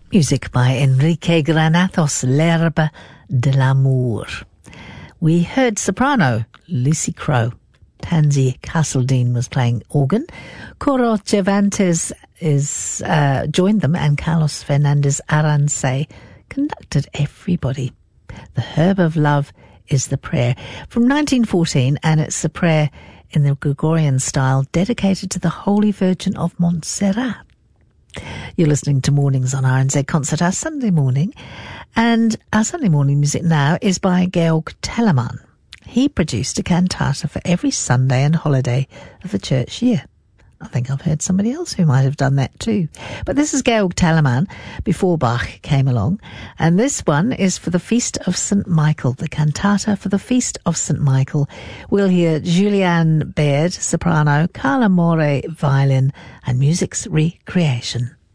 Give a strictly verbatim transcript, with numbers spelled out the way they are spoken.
Music by Enrique Granados, L'Herbe de l'Amour. We heard soprano Lucy Crowe. Tansy Castledine was playing organ. Coro Cervantes is uh, joined them, and Carlos Fernandez Arance conducted everybody. The Herb of Love is the prayer from nineteen fourteen, and it's the prayer in the Gregorian style dedicated to the Holy Virgin of Montserrat. You're listening to Mornings on R N Z Concert, our Sunday morning, and our Sunday morning music now is by Georg Telemann. He produced a cantata for every Sunday and holiday of the church year. I think I've heard somebody else who might have done that too. But this is Georg Telemann before Bach came along, and this one is for the Feast of Saint Michael, the cantata for the Feast of Saint Michael. We'll hear Julianne Baird, soprano, Carla More, violin, and music's recreation.